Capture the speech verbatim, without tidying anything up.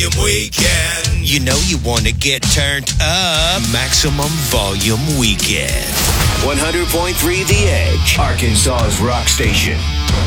Volume Weekend. You know you want to get turned up. Maximum Volume Weekend. one hundred point three The Edge, Arkansas's rock station.